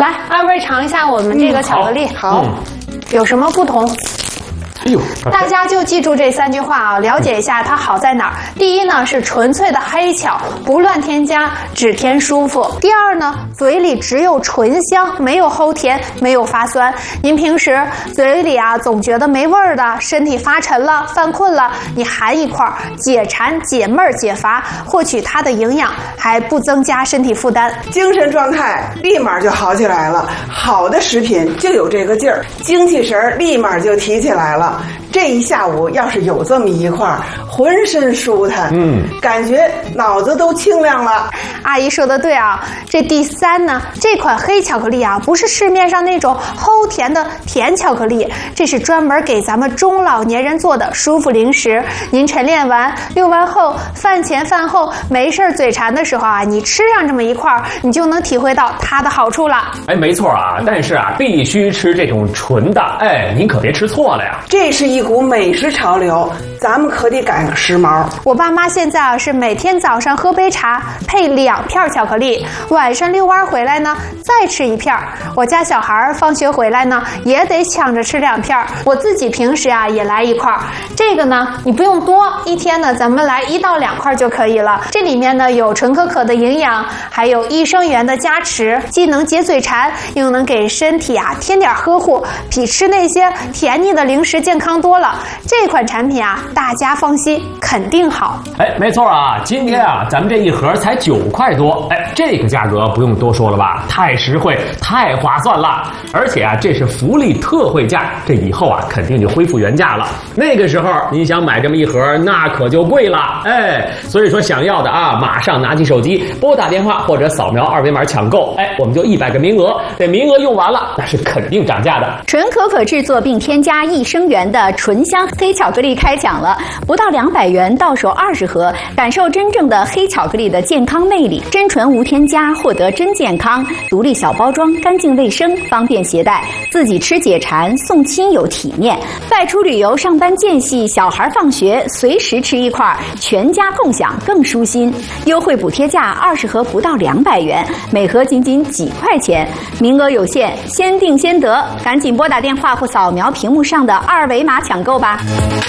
来，二位尝一下我们这个巧克力， 好， 有什么不同？ 哎呦， 大家就记住这3句话啊，了解一下它好在哪儿。第一呢是纯粹的黑巧，不乱添加，只添舒服。第二呢，嘴里只有醇香，没有齁甜，没有发酸。您平时嘴里啊总觉得没味儿的，身体发沉了、犯困了，你含一块，解馋、解闷儿、解乏，获取它的营养，还不增加身体负担， 精神状态立马就好起来了。好的食品就有这个劲儿，精气神立马就提起来了。这一下午要是有这么一块，浑身舒坦，感觉脑子都清亮了。 阿姨说的对啊，这第3呢，这款黑巧克力啊，不是市面上那种齁甜的甜巧克力，这是专门给咱们中老年人做的舒服零食。您晨练完、遛完后、饭前饭后没事嘴馋的时候啊，你吃上这么一块，你就能体会到它的好处了。 哎，没错啊，但是啊，必须吃这种纯的，哎，您可别吃错了呀。 这是一股美食潮流，咱们可得赶个时髦。 我爸妈现在啊是每天早上喝杯茶，配2片巧克力，晚上遛弯回来呢再吃1片。我家小孩放学回来呢也得抢着吃2片，我自己平时啊也来1块。这个呢你不用多，一天呢咱们来1到2块就可以了。这里面呢有纯可可的营养，还有益生元的加持，既能解嘴馋，又能给身体啊添点呵护，比吃那些甜腻的零食健康多了。这款产品啊，大家放心，肯定好。 哎，没错啊，今天啊，咱们这一盒才9块多，哎，这个价格不用多说了吧？太实惠，太划算了。而且啊，这是福利特惠价，这以后啊，肯定就恢复原价了。那个时候你想买这么一盒，那可就贵了。哎，所以说想要的啊，马上拿起手机拨打电话或者扫描2维码抢购。哎，我们就100个名额，这名额用完了，那是肯定涨价的。 纯可可制作并添加益生元的纯香黑巧克力开抢了，不到200元到手20盒，感受真正的黑巧克力的健康魅力。真纯无添加，获得真健康，独立小包装，干净卫生，方便携带，自己吃解馋，送亲友体面。外出旅游、上班间隙，小孩放学，随时吃一块，全家共享更舒心。优惠补贴价20盒不到200元，每盒仅几块钱，名额有限，先定先得，赶紧拨打电话或扫描屏幕上的2维码抢购吧。